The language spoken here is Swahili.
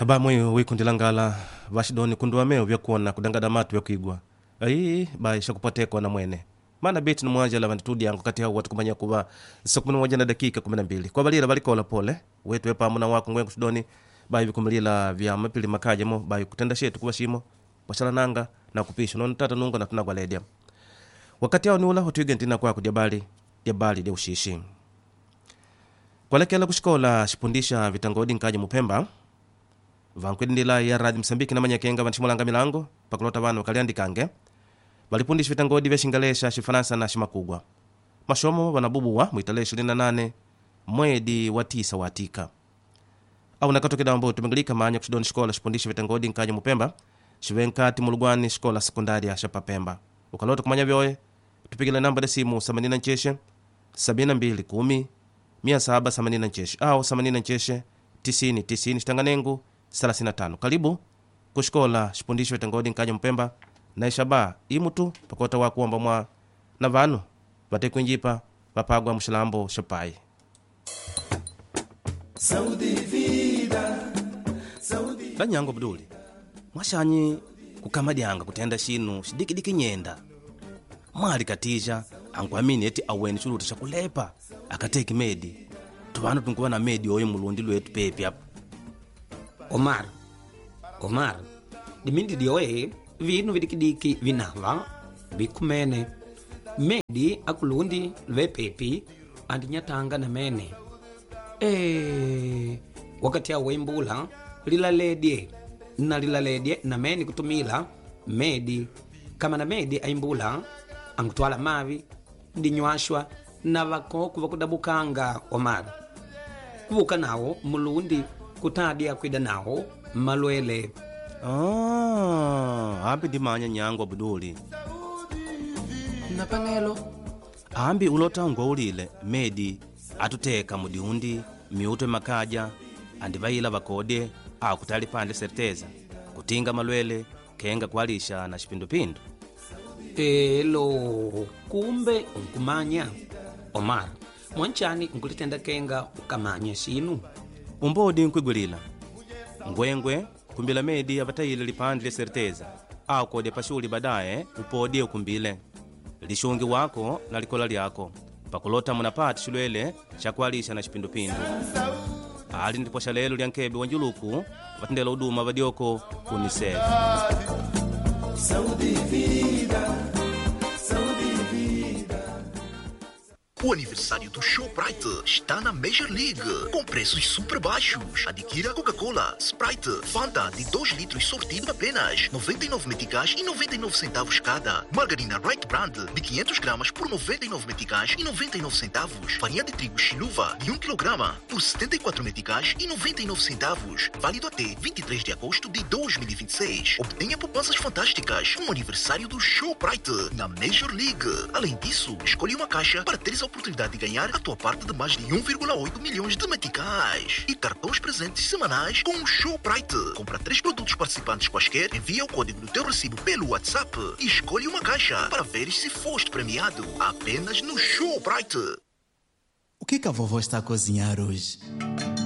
Bamwe wikundilangala vashidoni kundua meo vyakuona kudangada matu vyakuigwa ai baisha kupotekwa na mwene mana beti numwanja la vanditudi yangu kati hao watu kumanya kuwa saa 11 na dakika 12 kwa balila balikola pole wetu wepa amuna wako ngwengu shidoni bai vikumilila vya mapili makaja mo bai kutenda shetu kuwa shimo washala nanga na kupisha nonu tata nungo na tunagwa ledia wakati hao niula hotuige ntina kwa kudiabali dia ushishi kwa lekela kushikola shipundisha vitangodi nkaja mupemba vankwidindila ya radi msambiki na manyakenga vanshimulanga milango pakulota vanu wakaliandikange valipundisha vitangodi vya shingalesha shifaransa na shimakugwa mashomo vanabubuwa mwitale 28 mwedi wa 9 watika au nakatokeda ambao tumengalika manya kushidoni shikola shipundisha vitangodi nkaja mupemba shivenkati mulugwani shikola sekundaria shapapemba ukalota kumanya vyoe tupigile namba de simu 89 72 789 au 89 90 shitanganengu 35 karibu kushikola shipundisho vitangodi nkaja mpemba na ishaba imutu pakota wakuomba mwa na vanu vatekunjipa vapagwa mushilambo shapai vanyango buduli mwashanyi kukamadianga kutenda shinu shidikidiki nyenda mwali katija angwamini eti aweni chuluta shakulepa akateki medi tuvanu tunkuwa na medi oyo mulundi lwetu pepi apa Omar, dimindi dioe vinu vidikidiki vinava vikumene medi akulundi lwe pepi andinyatanga na mene wakati awe mbula lilaledye na meni kutumila medi kama na medi aimbula angutwala mavi dinywashwa na vakoku vakudabukanga Omar kuvuka nawo mulundi kutadia kwida nawo malwele ambi dimanya nyango buduli na panelo ambi ulota ngwaulile medi atuteka mudiundi miuto makaja andivaila vakode au kutali pande serteza kutinga malwele kenga kwalisha na shipindupindu elo kumbe unkumanya Omar mwanchani nkulitenda kenga ukamanya shinu umbodi nkwigwilila ngwengwe kumbila medi avatayile lipande lya serteza au kode pashuli badaye upodie ukumbile lishungi wako na likola lyako pakulota munapati shilwele shakwalisha na shipindupindu ali ndipo shalelo lya nkebe wanjuluku vatendela uduma vadioko kunisef O aniversário do Shoprite está na Major League, com preços super baixos. Adquira Coca-Cola, Sprite, Fanta de 2 litros sortido apenas 99 meticais e 99 centavos cada. Margarina Right Brand de 500 gramas por 99 meticais e 99 centavos. Farinha de trigo Chiluva de 1 kg por 74 meticais e 99 centavos. Válido até 23 de agosto de 2026. Obtenha poupanças fantásticas com o aniversário do Shoprite na Major League. Além disso, escolha uma caixa para teres a oportunidade de ganhar a tua parte de mais de 1,8 milhões de meticais e cartões presentes semanais com o Shoprite. Compra 3 produtos participantes quaisquer, envia o código do teu recibo pelo WhatsApp e escolhe uma caixa para veres se foste premiado apenas no Shoprite. O que a vovó está a cozinhar hoje?